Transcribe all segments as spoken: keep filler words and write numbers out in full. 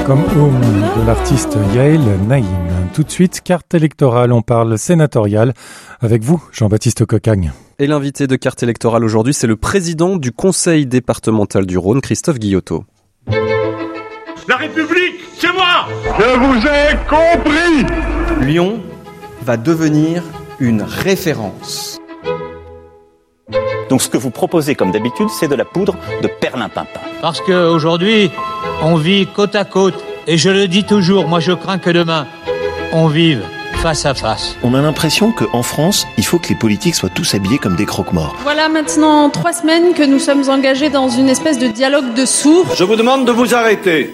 Comme Home de l'artiste Yael Naïm. Tout de suite, carte électorale, on parle sénatoriale avec vous, Jean-Baptiste Cocagne. Et l'invité de carte électorale aujourd'hui, c'est le président du conseil départemental du Rhône, Christophe Guillotot. La République, c'est moi! Je vous ai compris! Lyon va devenir une référence. Donc ce que vous proposez comme d'habitude, c'est de la poudre de perlimpinpin. Parce qu'aujourd'hui, on vit côte à côte. Et je le dis toujours, moi je crains que demain, on vive face à face. On a l'impression qu'en France, il faut que les politiques soient tous habillés comme des croque-morts. Voilà maintenant trois semaines que nous sommes engagés dans une espèce de dialogue de sourds. Je vous demande de vous arrêter.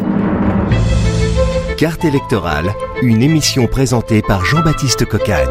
Carte électorale, une émission présentée par Jean-Baptiste Cocagne.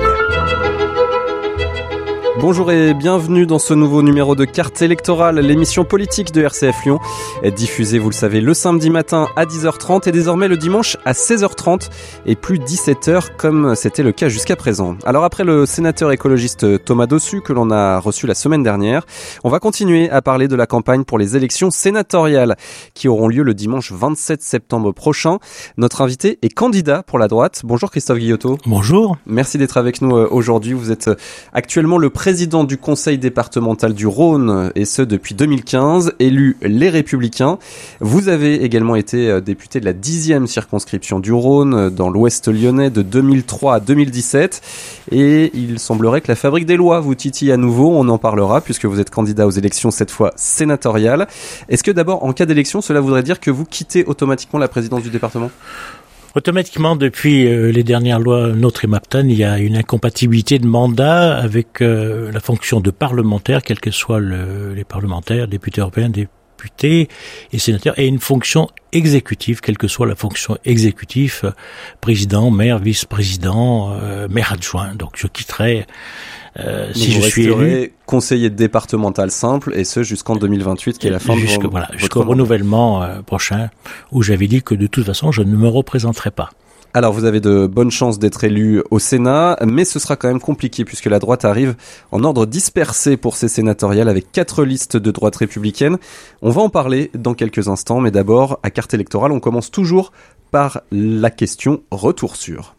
Bonjour et bienvenue dans ce nouveau numéro de Carte électorale, l'émission politique de R C F Lyon, diffusée, vous le savez, le samedi matin à dix heures trente et désormais le dimanche à seize heures trente et plus dix-sept heures comme c'était le cas jusqu'à présent. Alors après le sénateur écologiste Thomas Dossus que l'on a reçu la semaine dernière, on va continuer à parler de la campagne pour les élections sénatoriales qui auront lieu le dimanche vingt-sept septembre prochain. Notre invité est candidat pour la droite. Bonjour Christophe Guillotot. Bonjour. Merci d'être avec nous aujourd'hui. Vous êtes actuellement le président président du conseil départemental du Rhône, et ce depuis deux mille quinze, élu Les Républicains. Vous avez également été député de la dixième circonscription du Rhône, dans l'ouest lyonnais, de deux mille trois à deux mille dix-sept. Et il semblerait que la fabrique des lois vous titille à nouveau. On en parlera, puisque vous êtes candidat aux élections, cette fois sénatoriales. Est-ce que d'abord, en cas d'élection, cela voudrait dire que vous quittez automatiquement la présidence du département ? Automatiquement, depuis euh, les dernières lois Nôtre et Maptam, il y a une incompatibilité de mandat avec euh, la fonction de parlementaire, quels que soient le, les parlementaires, députés européens, députés et sénateurs, et une fonction exécutive, quelle que soit la fonction exécutive, euh, président, maire, vice-président, euh, maire adjoint. Donc je quitterai, euh, si je suis élu, conseiller départemental simple, et ce jusqu'en deux mille vingt-huit, qui est la fin jusque, de voilà, jusqu'au renouvellement euh, prochain, où j'avais dit que de toute façon je ne me représenterai pas. Alors vous avez de bonnes chances d'être élu au Sénat, mais ce sera quand même compliqué puisque la droite arrive en ordre dispersé pour ces sénatoriales avec quatre listes de droite républicaine. On va en parler dans quelques instants, mais d'abord, à carte électorale, on commence toujours par la question retour sûr.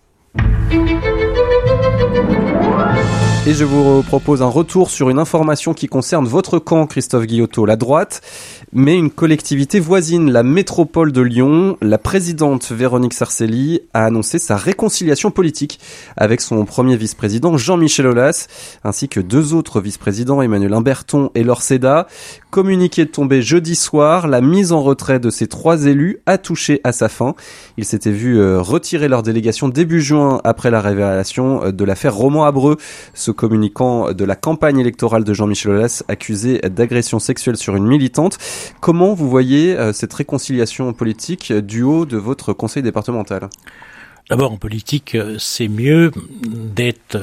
Et je vous propose un retour sur une information qui concerne votre camp, Christophe Guillotot, la droite, mais une collectivité voisine, la métropole de Lyon. La présidente Véronique Sarcelli a annoncé sa réconciliation politique avec son premier vice-président Jean-Michel Aulas, ainsi que deux autres vice-présidents, Emmanuel Imberton et Laure Seda. Communiqué tombé jeudi soir, la mise en retrait de ces trois élus a touché à sa fin. Ils s'étaient vus retirer leur délégation début juin après la révélation de l'affaire Roman-Abreu, ce communicant de la campagne électorale de Jean-Michel Aulas accusé d'agression sexuelle sur une militante. Comment vous voyez euh, cette réconciliation politique du haut de votre conseil départemental ? D'abord, en politique, c'est mieux d'être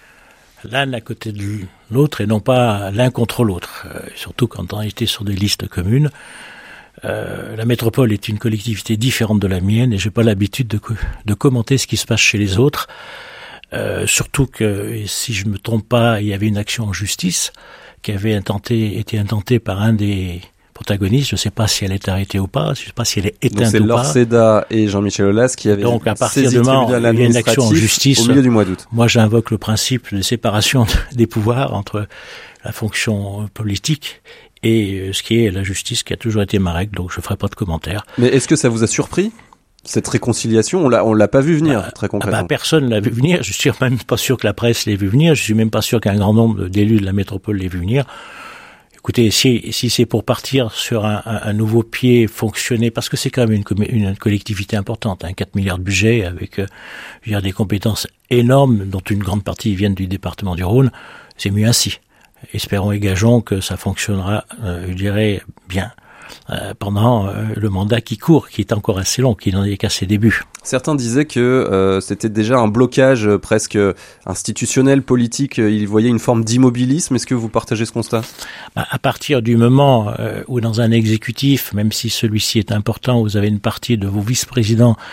l'un à côté de l'autre et non pas l'un contre l'autre, euh, surtout quand on était sur des listes communes. Euh, la métropole est une collectivité différente de la mienne et j'ai pas l'habitude de, de commenter ce qui se passe chez les autres. Euh, surtout que, si je me trompe pas, il y avait une action en justice qui avait intenté, été intentée par un des protagonistes. Je ne sais pas si elle est arrêtée ou pas, je ne sais pas si elle est éteinte ou pas. Donc c'est Laure Seda et Jean-Michel Aulas qui avaient Donc à partir du moment où il y a une action en justice, au milieu du mois d'août. Moi j'invoque le principe de séparation des pouvoirs entre la fonction politique et ce qui est la justice, qui a toujours été ma règle, donc je ne ferai pas de commentaires. Mais est-ce que ça vous a surpris ? Cette réconciliation, on l'a, on l'a pas vu venir, bah, très concrètement. Bah, personne l'a vu venir. Je suis même pas sûr que la presse l'ait vu venir. Je suis même pas sûr qu'un grand nombre d'élus de la métropole l'ait vu venir. Écoutez, si, si c'est pour partir sur un, un, un nouveau pied, fonctionner, parce que c'est quand même une, une collectivité importante, hein, quatre milliards de budget avec, euh, je veux dire, des compétences énormes, dont une grande partie viennent du département du Rhône, c'est mieux ainsi. Espérons et gageons que ça fonctionnera, euh, je dirais, bien. Euh, pendant euh, le mandat qui court, qui est encore assez long, qui n'en est qu'à ses débuts. Certains disaient que euh, c'était déjà un blocage euh, presque institutionnel, politique. Ils voyaient une forme d'immobilisme. Est-ce que vous partagez ce constat ? Bah, à partir du moment euh, où dans un exécutif, même si celui-ci est important, vous avez une partie de vos vice-présidents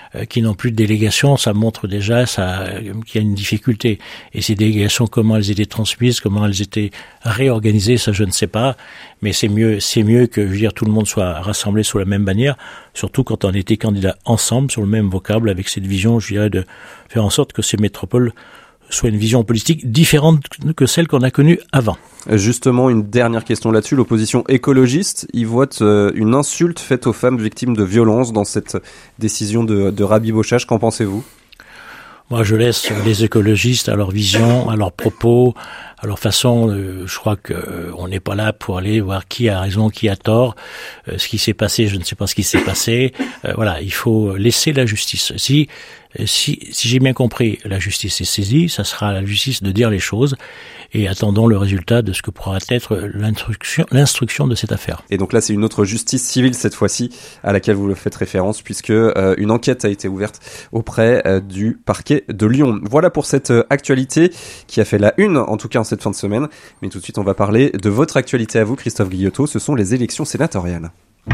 euh, qui n'ont plus de délégation, ça montre déjà ça, euh, qu'il y a une difficulté. Et ces délégations, comment elles étaient transmises, comment elles étaient réorganisées, ça je ne sais pas. Mais c'est mieux, c'est mieux que, je veux dire, tout le monde soit rassemblé sous la même bannière, surtout quand on était candidats ensemble sur le même vocable, avec cette vision, je dirais, de faire en sorte que ces métropoles soient une vision politique différente que celle qu'on a connue avant. Justement, une dernière question là-dessus. L'opposition écologiste y voit euh, une insulte faite aux femmes victimes de violences dans cette décision de, de rabibochage. Qu'en pensez-vous ? Moi, je laisse les écologistes à leur vision, à leurs propos, à leur façon. Euh, je crois que euh, on n'est pas là pour aller voir qui a raison, qui a tort. Euh, ce qui s'est passé, je ne sais pas ce qui s'est passé. Euh, voilà, il faut laisser la justice. Si, si, si j'ai bien compris, la justice est saisie, ça sera à la justice de dire les choses. Et attendons le résultat de ce que pourra être l'instruction, l'instruction de cette affaire. Et donc là, c'est une autre justice civile cette fois-ci à laquelle vous le faites référence, puisque euh, une enquête a été ouverte auprès euh, du parquet de Lyon. Voilà pour cette euh, actualité qui a fait la une, en tout cas en cette fin de semaine. Mais tout de suite, on va parler de votre actualité à vous, Christophe Guillotot. Ce sont les élections sénatoriales.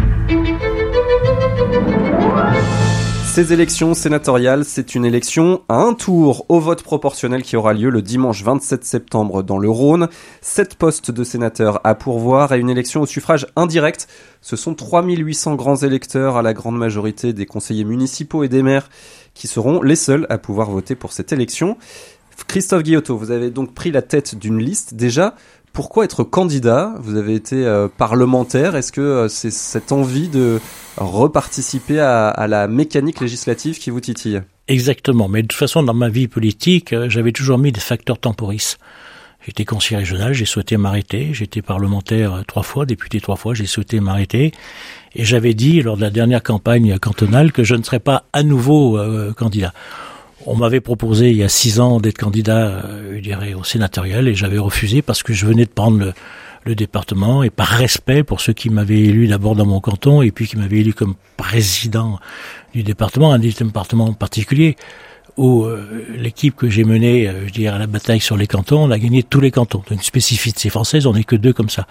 Ces élections sénatoriales, c'est une élection à un tour au vote proportionnel qui aura lieu le dimanche vingt-sept septembre dans le Rhône. Sept postes de sénateurs à pourvoir et une élection au suffrage indirect. Ce sont trois mille huit cents grands électeurs à la grande majorité des conseillers municipaux et des maires qui seront les seuls à pouvoir voter pour cette élection. Christophe Guillotot, vous avez donc pris la tête d'une liste. Déjà, pourquoi être candidat ? Vous avez été euh, parlementaire. Est-ce que euh, c'est cette envie de reparticiper à, à la mécanique législative qui vous titille ? Exactement. Mais de toute façon, dans ma vie politique, euh, j'avais toujours mis des facteurs temporis. J'étais conseiller régional, j'ai souhaité m'arrêter. J'étais parlementaire euh, trois fois, député trois fois, j'ai souhaité m'arrêter. Et j'avais dit, lors de la dernière campagne cantonale, que je ne serais pas à nouveau euh, candidat. On m'avait proposé il y a six ans d'être candidat, euh, je dirais, au sénatorial, et j'avais refusé parce que je venais de prendre le, le département, et par respect pour ceux qui m'avaient élu d'abord dans mon canton, et puis qui m'avaient élu comme président du département, un département particulier, où euh, l'équipe que j'ai menée, euh, je dirais, à la bataille sur les cantons, on a gagné tous les cantons. Donc, une spécificité française, on n'est que deux comme ça.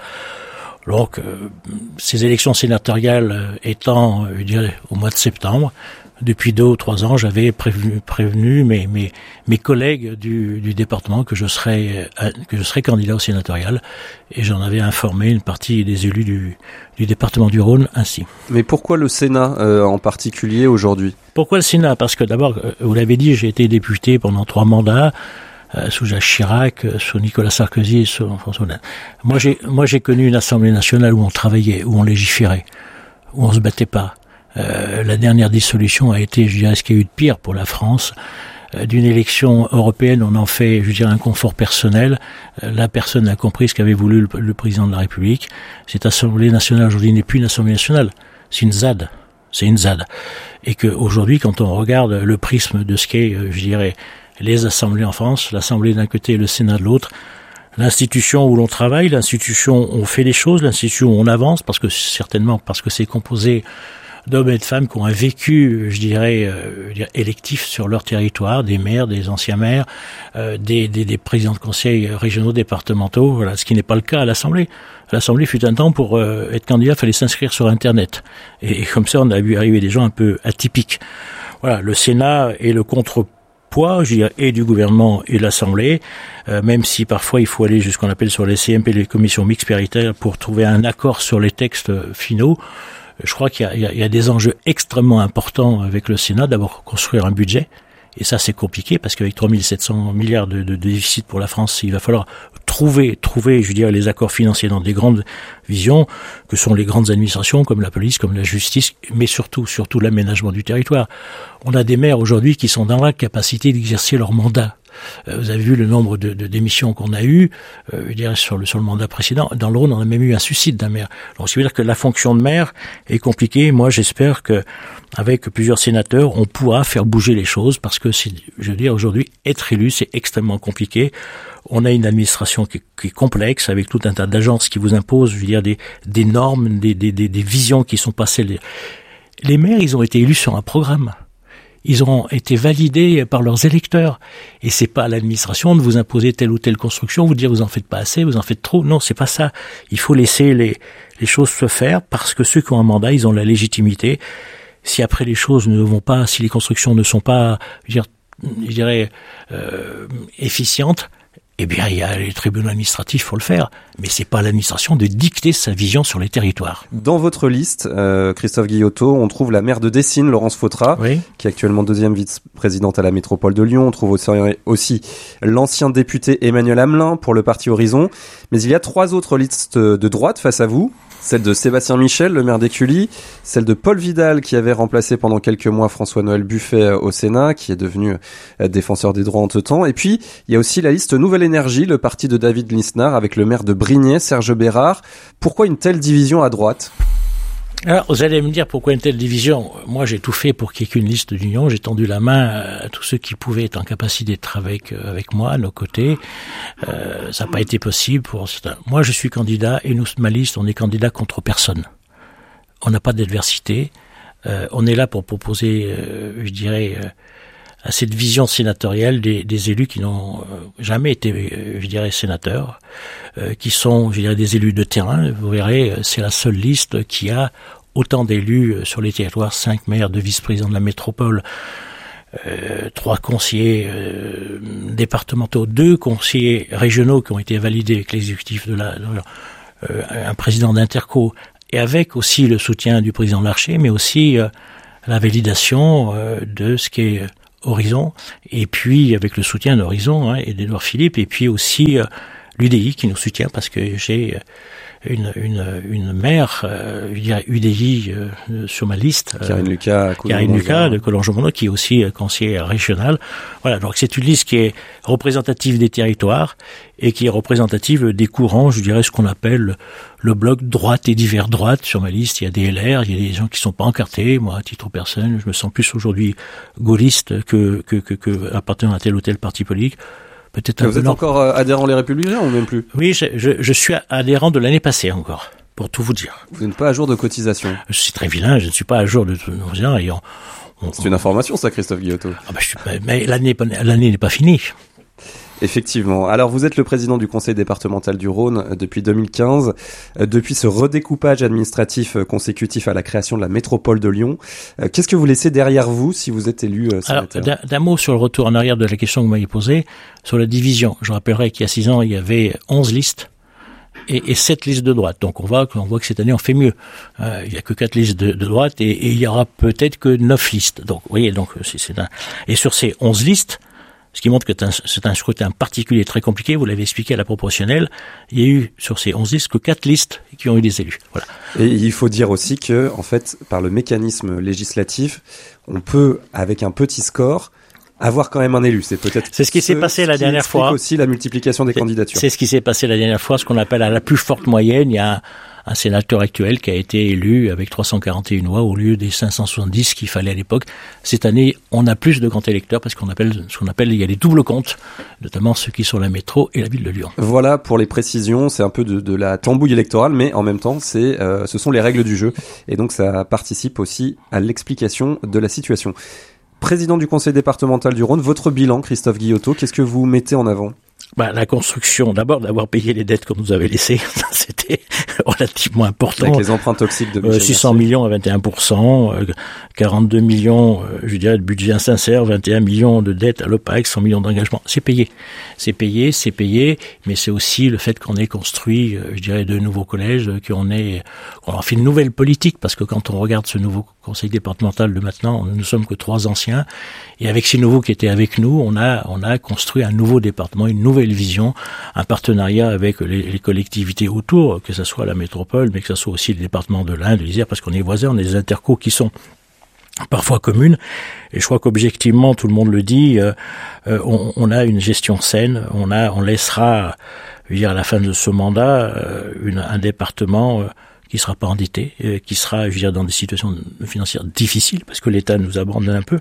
Donc, euh, ces élections sénatoriales euh, étant, euh, je dirais, au mois de septembre, depuis deux ou trois ans, j'avais prévenu, prévenu mes, mes, mes collègues du, du département que je serais, euh, que je serais candidat au sénatorial, et j'en avais informé une partie des élus du, du département du Rhône ainsi. Mais pourquoi le Sénat euh, en particulier aujourd'hui ? Pourquoi le Sénat ? Parce que d'abord, euh, vous l'avez dit, j'ai été député pendant trois mandats. Euh, sous Jacques Chirac, euh, sous Nicolas Sarkozy et sous François Hollande. Moi, j'ai, moi, j'ai connu une Assemblée nationale où on travaillait, où on légiférait, où on se battait pas. Euh, la dernière dissolution a été, je dirais, ce qu'il y a eu de pire pour la France. Euh, d'une élection européenne, on en fait, je dirais, un confort personnel. Euh, la personne a compris ce qu'avait voulu le, le président de la République. Cette Assemblée nationale aujourd'hui n'est plus une Assemblée nationale, c'est une Z A D. C'est une Z A D. Et que aujourd'hui, quand on regarde le prisme de ce qu'est, je dirais, les assemblées en France, l'Assemblée d'un côté et le Sénat de l'autre, l'institution où l'on travaille, l'institution où on fait les choses, l'institution où on avance, parce que certainement parce que c'est composé d'hommes et de femmes qui ont un vécu, je dirais, euh, je dirais électif sur leur territoire, des maires, des anciens maires, euh, des, des, des présidents de conseils régionaux, départementaux, voilà, ce qui n'est pas le cas à l'Assemblée. L'Assemblée fut un temps pour euh, être candidat, il fallait s'inscrire sur Internet. Et, et comme ça, on a vu arriver des gens un peu atypiques. Voilà, le Sénat est le contre poids, je dirais, et du gouvernement et de l'Assemblée, euh, même si parfois il faut aller jusqu'on appelle sur les C M P, les commissions mixtes paritaires, pour trouver un accord sur les textes finaux. Je crois qu'il y a, il y a, il y a des enjeux extrêmement importants avec le Sénat. D'abord, construire un budget. Et ça, c'est compliqué parce qu'avec trois mille sept cents milliards de, de, de déficit pour la France, il va falloir trouver, trouver, je dirais, les accords financiers dans des grandes visions que sont les grandes administrations comme la police, comme la justice, mais surtout, surtout l'aménagement du territoire. On a des maires aujourd'hui qui sont dans la capacité d'exercer leur mandat. Euh, vous avez vu le nombre de, de démissions qu'on a eues, euh, je dirais sur le, sur le mandat précédent. Dans le Rhône, on a même eu un suicide d'un maire. Donc, ça veut dire que la fonction de maire est compliquée. Moi, j'espère que avec plusieurs sénateurs, on pourra faire bouger les choses parce que, c'est, je veux dire, aujourd'hui, être élu, c'est extrêmement compliqué. On a une administration qui, qui est complexe avec tout un tas d'agences qui vous imposent, je veux dire, des, des normes, des, des, des, des visions qui sont passées. Les, les maires, ils ont été élus sur un programme. Ils ont été validés par leurs électeurs. Et c'est pas à l'administration de vous imposer telle ou telle construction, vous dire vous en faites pas assez, vous en faites trop. Non, c'est pas ça. Il faut laisser les, les choses se faire parce que ceux qui ont un mandat, ils ont la légitimité. si après les choses ne vont pas, si les constructions ne sont pas, je dirais, je dirais euh, efficientes, eh bien, il y a les tribunaux administratifs pour le faire, mais c'est pas à l'administration de dicter sa vision sur les territoires. Dans votre liste, euh, Christophe Guillotot, on trouve la maire de Dessines, Laurence Fautra, oui. qui est actuellement deuxième vice-présidente à la métropole de Lyon. On trouve aussi, aussi l'ancien député Emmanuel Hamelin pour le parti Horizon. Mais il y a trois autres listes de droite face à vous. Celle de Sébastien Michel, le maire d'Écully, celle de Paul Vidal, qui avait remplacé pendant quelques mois François-Noël Buffet au Sénat, qui est devenu défenseur des droits entre-temps. Et puis, il y a aussi la liste Nouvelle Énergie, le parti de David Lisnard, avec le maire de Brignais, Serge Bérard. Pourquoi une telle division à droite ? Alors, vous allez me dire pourquoi une telle division. Moi, j'ai tout fait pour qu'il n'y ait qu'une liste d'union. J'ai tendu la main à tous ceux qui pouvaient être en capacité de travailler avec, avec moi, à nos côtés. Euh, ça n'a pas été possible pour certains. Moi, je suis candidat et nous, ma liste, on est candidat contre personne. On n'a pas d'adversité. Euh, on est là pour proposer, euh, je dirais, euh, à cette vision sénatoriale des, des élus qui n'ont euh, jamais été, euh, je dirais, sénateurs, euh, qui sont, je dirais, des élus de terrain. Vous verrez, c'est la seule liste qui a autant d'élus sur les territoires, cinq maires, deux vice-présidents de la métropole, euh, trois conseillers euh, départementaux, deux conseillers régionaux qui ont été validés avec l'exécutif de la, de, euh, un président d'Interco, et avec aussi le soutien du président Larcher, mais aussi euh, la validation euh, de ce qui est Horizon, et puis avec le soutien d'Horizon hein, et d'Edouard Philippe, et puis aussi euh, l'U D I qui nous soutient parce que j'ai une une une maire, euh, je dirais U D I euh, sur ma liste, euh, Karine Lucas, Karine Lucas de Collonges-Mono, qui est aussi euh, conseillère régionale. Voilà, donc c'est une liste qui est représentative des territoires et qui est représentative des courants, je dirais ce qu'on appelle le bloc droite et divers droite. Sur ma liste, il y a des L R, il y a des gens qui sont pas encartés. Moi, à titre personnel, je me sens plus aujourd'hui gaulliste que que que, que appartenant à tel ou tel parti politique. Peut-être vous êtes encore adhérent Les Républicains ou même plus ? Oui, je, je, je suis adhérent de l'année passée encore, pour tout vous dire. Vous n'êtes pas à jour de cotisation ? Je suis très vilain, je ne suis pas à jour de tout. Et on, on, C'est une information ça, Christophe Guillotot. Ah bah je suis, mais l'année, l'année n'est pas finie. Effectivement. Alors, vous êtes le président du conseil départemental du Rhône depuis deux mille quinze. Depuis ce redécoupage administratif consécutif à la création de la métropole de Lyon, qu'est-ce que vous laissez derrière vous si vous êtes élu sénateur ? Alors, d'un, d'un mot sur le retour en arrière de la question que vous m'avez posée, sur la division. Je rappellerai qu'il y a six ans, il y avait onze listes et, et sept listes de droite. Donc, on voit, on voit que cette année, on fait mieux. Euh, il y a que quatre listes de, de droite et, et il y aura peut-être que neuf listes. Donc, vous voyez, donc, c'est, c'est un... Et sur ces onze listes, ce qui montre que c'est un, c'est un scrutin particulier très compliqué, vous l'avez expliqué à la proportionnelle, il y a eu sur ces onze listes que quatre listes qui ont eu des élus. Voilà. Et il faut dire aussi que, en fait, par le mécanisme législatif, on peut, avec un petit score, avoir quand même un élu. C'est peut-être c'est ce qui ce, s'est passé la dernière fois. C'est aussi la multiplication des c'est, candidatures. C'est ce qui s'est passé la dernière fois, ce qu'on appelle à la plus forte moyenne. Il y a un, un sénateur actuel qui a été élu avec trois cent quarante et une voix au lieu des cinq cent soixante-dix qu'il fallait à l'époque. Cette année, on a plus de grands électeurs parce qu'on appelle ce qu'on appelle il y a des doubles comptes, notamment ceux qui sont la métro et la ville de Lyon. Voilà pour les précisions. C'est un peu de, de la tambouille électorale, mais en même temps, c'est euh, ce sont les règles du jeu et donc ça participe aussi à l'explication de la situation. Président du conseil départemental du Rhône, votre bilan, Christophe Guillotot, qu'est-ce que vous mettez en avant ? Bah, la construction, d'abord d'avoir payé les dettes qu'on nous avait laissées, c'était relativement important. Avec les emprunts toxiques de Michel euh, six cents millions à vingt et un pour cent, euh, quarante-deux millions, euh, je dirais, de budget insincère, vingt et un millions de dettes à l'O P A C, cent millions d'engagements. C'est payé. C'est payé, c'est payé, mais c'est aussi le fait qu'on ait construit, euh, je dirais, de nouveaux collèges, euh, qu'on ait, qu'on a fait une nouvelle politique, parce que quand on regarde ce nouveau conseil départemental de maintenant, nous ne sommes que trois anciens, et avec ces nouveaux qui étaient avec nous, on a, on a construit un nouveau département, une nouvelle vision, un partenariat avec les, les collectivités autour, que ce soit la métropole, mais que ce soit aussi le département de l'Ain, de l'Isère, parce qu'on est voisins, on a des intercos qui sont parfois communes, et je crois qu'objectivement, tout le monde le dit, euh, euh, on, on a une gestion saine, on a, on laissera, je veux dire, à la fin de ce mandat, euh, une, un département euh, qui sera pas endetté, euh, qui sera, je veux dire, dans des situations financières difficiles, parce que l'État nous abandonne un peu,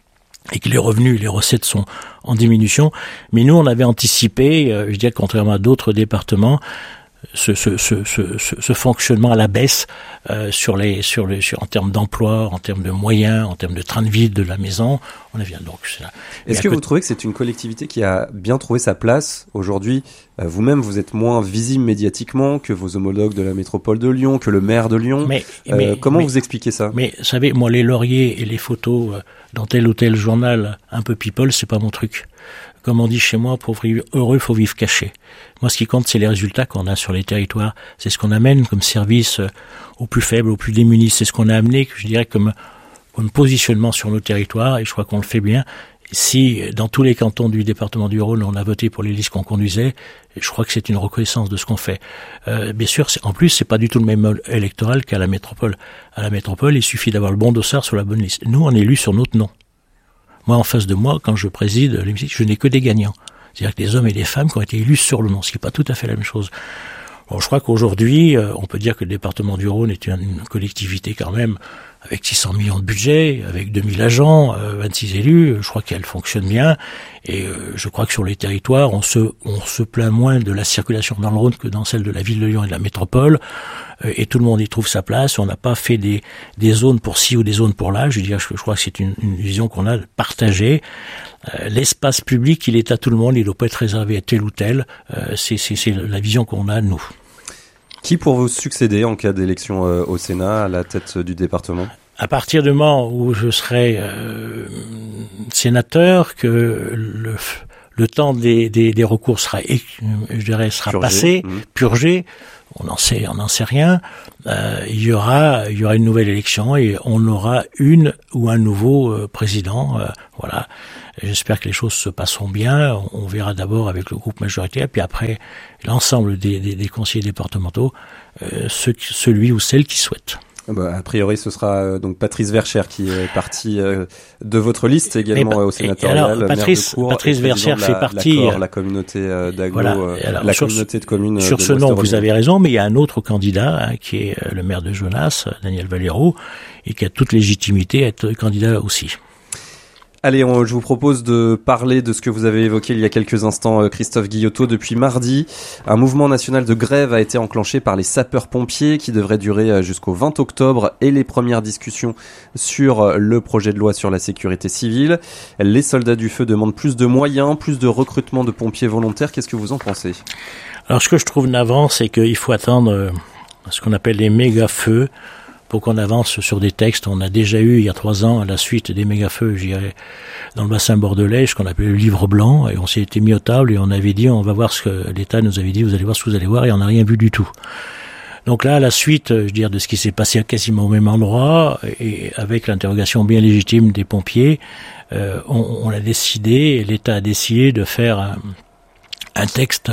et que les revenus, les recettes sont en diminution. Mais nous, on avait anticipé, euh, je dirais, contrairement à d'autres départements, ce, ce, ce, ce, ce fonctionnement à la baisse euh, sur les, sur les, sur, en termes d'emploi, en termes de moyens, en termes de train de vie de la maison. On a bien donc. C'est là. Est-ce que côté... vous trouvez que c'est une collectivité qui a bien trouvé sa place aujourd'hui? euh, Vous-même, vous êtes moins visible médiatiquement que vos homologues de la métropole de Lyon, que le maire de Lyon. Mais, euh, mais comment mais, vous expliquez ça? Mais vous savez, moi, les lauriers et les photos dans tel ou tel journal un peu people, c'est pas mon truc. Comme on dit chez moi, pour vivre heureux, faut vivre caché. Moi, ce qui compte, c'est les résultats qu'on a sur les territoires. C'est ce qu'on amène comme service aux plus faibles, aux plus démunis. C'est ce qu'on a amené, je dirais, comme, comme positionnement sur nos territoires, et je crois qu'on le fait bien. Si, dans tous les cantons du département du Rhône, on a voté pour les listes qu'on conduisait, je crois que c'est une reconnaissance de ce qu'on fait. Euh, bien sûr, c'est, en plus, c'est pas du tout le même mode électoral qu'à la métropole. À la métropole, il suffit d'avoir le bon dossard sur la bonne liste. Nous, on est élus sur notre nom. Moi, en face de moi, quand je préside l'hémicycle, je n'ai que des gagnants. C'est-à-dire que des hommes et des femmes qui ont été élus sur le nom, ce qui n'est pas tout à fait la même chose. Bon, je crois qu'aujourd'hui, euh, on peut dire que le département du Rhône est une, une collectivité quand même avec six cents millions de budget, avec deux mille agents, euh, vingt-six élus. Je crois qu'elle fonctionne bien. Et euh, je crois que sur les territoires, on se, on se plaint moins de la circulation dans le Rhône que dans celle de la ville de Lyon et de la métropole. Euh, et tout le monde y trouve sa place. On n'a pas fait des, des zones pour ci ou des zones pour là. Je veux dire, je, je crois que c'est une, une vision qu'on a partagée. Euh, l'espace public, il est à tout le monde. Il ne doit pas être réservé à tel ou tel. Euh, c'est, c'est, c'est la vision qu'on a, nous. Qui pour vous succéder en cas d'élection euh, au Sénat à la tête du département? À partir du moment où je serai euh, sénateur, que le, le temps des, des, des recours sera, je dirais, sera purgé, passé, mmh. purgé, on n'en sait, on n'en sait rien. Euh, il y aura, il y aura une nouvelle élection et on aura une ou un nouveau euh, président. Euh, voilà. Et j'espère que les choses se passeront bien. On, on verra d'abord avec le groupe majoritaire, puis après l'ensemble des, des, des conseillers départementaux, euh, ceux, celui ou celle qui souhaitent. Bah, a priori, ce sera euh, donc Patrice Verschère qui est parti euh, de votre liste également euh, au sénatorial. Alors, Patrice, Cour, Patrice Verschère fait partie de la, la communauté euh, d'Aglo, voilà. alors, la communauté de communes. Sur de ce nom, vous avez raison, mais il y a un autre candidat hein, qui est le maire de Genasse, Daniel Valero, et qui a toute légitimité à être candidat aussi. Allez, on, je vous propose de parler de ce que vous avez évoqué il y a quelques instants, Christophe Guillotot. Depuis mardi, un mouvement national de grève a été enclenché par les sapeurs-pompiers qui devrait durer jusqu'au vingt octobre et les premières discussions sur le projet de loi sur la sécurité civile. Les soldats du feu demandent plus de moyens, plus de recrutement de pompiers volontaires. Qu'est-ce que vous en pensez? Alors, ce que je trouve navrant, c'est qu'il faut attendre ce qu'on appelle les méga-feux pour qu'on avance sur des textes. On a déjà eu, il y a trois ans, à la suite des méga-feux, je dirais, dans le bassin bordelais, ce qu'on appelait le livre blanc, et on s'est été mis aux tables et on avait dit, on va voir ce que l'État nous avait dit, vous allez voir ce que vous allez voir, et on n'a rien vu du tout. Donc là, à la suite, je veux dire, de ce qui s'est passé quasiment au même endroit, et avec l'interrogation bien légitime des pompiers, euh, on, on a décidé, l'État a décidé de faire un, un texte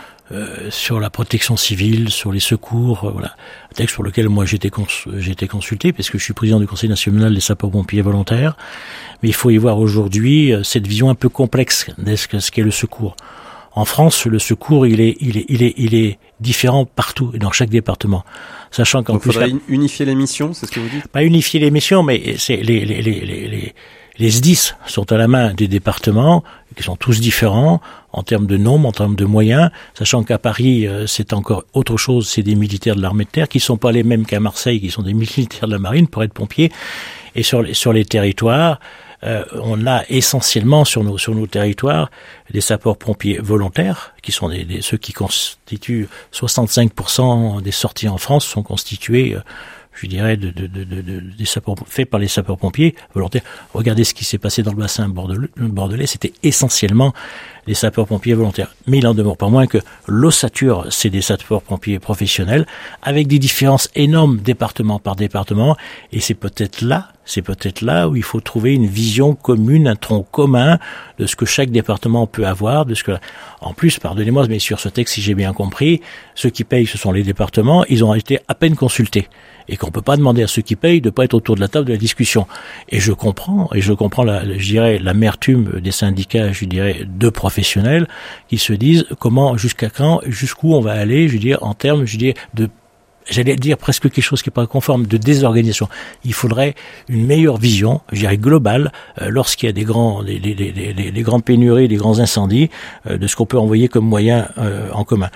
Euh, sur la protection civile, sur les secours, euh, voilà. Un texte sur lequel moi j'ai été, cons- j'ai été consulté, parce que je suis président du Conseil national des sapeurs-pompiers volontaires. Mais il faut y voir aujourd'hui euh, cette vision un peu complexe de ce qu'est le secours. En France, le secours, il est, il est, il est, il est différent partout, dans chaque département. Sachant qu'en Donc plus, faudrait la... unifier les missions, c'est ce que vous dites? Pas unifier les missions, mais c'est les, les, les, les, les Les S D I S sont à la main des départements, qui sont tous différents en termes de nombre, en termes de moyens, sachant qu'à Paris, euh, c'est encore autre chose, c'est des militaires de l'armée de terre, qui sont pas les mêmes qu'à Marseille, qui sont des militaires de la marine pour être pompiers. Et sur les, sur les territoires, euh, on a essentiellement sur nos, sur nos territoires des sapeurs-pompiers volontaires, qui sont des, des, ceux qui constituent soixante-cinq pour cent des sorties en France sont constitués euh, je dirais, de, de, de, de, des sapeurs, faits par les sapeurs-pompiers volontaires. Regardez ce qui s'est passé dans le bassin bordelais, bordelais, c'était essentiellement les sapeurs-pompiers volontaires. Mais il en demeure pas moins que l'ossature, c'est des sapeurs-pompiers professionnels, avec des différences énormes département par département, et c'est peut-être là, c'est peut-être là où il faut trouver une vision commune, un tronc commun de ce que chaque département peut avoir, de ce que, en plus, pardonnez-moi, mais sur ce texte, si j'ai bien compris, ceux qui payent, ce sont les départements, ils ont été à peine consultés. Et qu'on peut pas demander à ceux qui payent de pas être autour de la table de la discussion. Et je comprends, et je comprends la, je dirais, l'amertume des syndicats, je dirais, de professionnels, qui se disent comment, jusqu'à quand, jusqu'où on va aller, je veux dire, en termes, je dis, de, j'allais dire presque quelque chose qui est pas conforme, de désorganisation. Il faudrait une meilleure vision, je dirais, globale, euh, lorsqu'il y a des grands, des, des, des, des, des grandes pénuries, des grands incendies, euh, de ce qu'on peut envoyer comme moyen euh, en commun.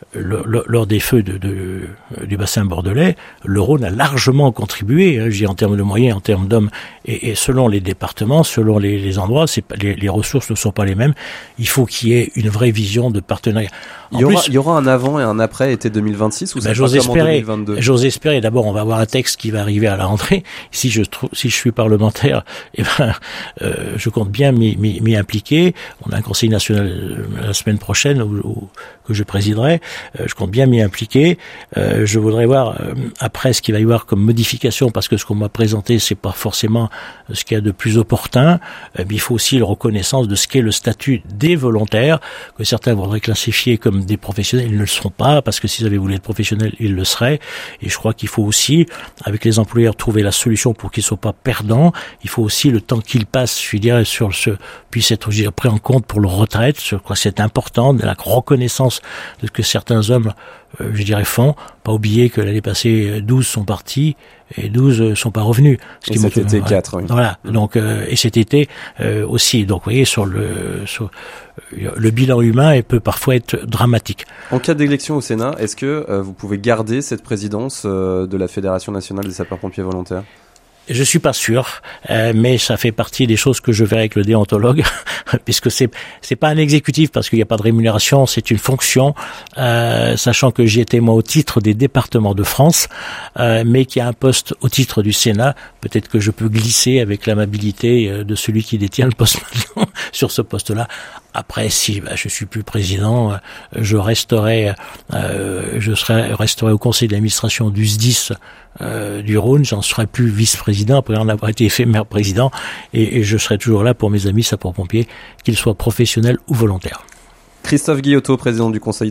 le, le, lors des feux de, de, du bassin bordelais, le Rhône a largement contribué, hein, je dis en termes de moyens, en termes d'hommes, et, et selon les départements, selon les, les endroits, c'est pas, les, les ressources ne sont pas les mêmes. Il faut qu'il y ait une vraie vision de partenariat. En il y aura, plus, il y aura un avant et un après été deux mille vingt-six ou ben, ça sera en deux mille vingt-deux? J'ose espérer. D'abord, on va avoir un texte qui va arriver à la rentrée. Si je trouve, si je suis parlementaire, eh ben, euh, je compte bien m'y, m'y, m'y impliquer. On a un conseil national la semaine prochaine où, où, que je présiderai. Euh, je compte bien m'y impliquer. Euh, je voudrais voir euh, après ce qu'il va y avoir comme modification, parce que ce qu'on m'a présenté, c'est pas forcément ce qu'il y a de plus opportun. Euh, mais il faut aussi la reconnaissance de ce qu'est le statut des volontaires, que certains voudraient classifier comme des professionnels. Ils ne le seront pas, parce que s'ils avaient voulu être professionnels, ils le seraient. Et je crois qu'il faut aussi, avec les employeurs, trouver la solution pour qu'ils ne soient pas perdants. Il faut aussi, le temps qu'ils passent, je dirais, sur ce, puisse être, je dirais, pris en compte pour leur retraite. Je crois que c'est important, de la reconnaissance de ce que certains hommes, euh, je dirais, font. Pas oublier que l'année passée, douze sont partis et douze sont pas revenus. Ce et qui cet été, voilà. quatre, oui. Voilà. Donc, euh, et cet été euh, aussi. Donc, vous voyez, sur le, sur, le bilan humain peut parfois être dramatique. En cas d'élection au Sénat, est-ce que euh, vous pouvez garder cette présidence euh, de la Fédération nationale des sapeurs-pompiers volontaires ? Je suis pas sûr, euh, mais ça fait partie des choses que je verrai avec le déontologue, puisque c'est c'est pas un exécutif parce qu'il n'y a pas de rémunération, c'est une fonction, euh, sachant que j'y étais moi au titre des départements de France, euh, mais qu'il y a un poste au titre du Sénat. Peut-être que je peux glisser avec l'amabilité de celui qui détient le poste maintenant sur ce poste-là. Après, si bah, je suis plus président, je resterai, euh, je serai resterai au conseil d'administration du S D I S euh, du Rhône. J'en serai plus vice-président après en avoir été éphémère président, et, et je serai toujours là pour mes amis sapeurs-pompiers, qu'ils soient professionnels ou volontaires. Christophe Guillotot, président du conseil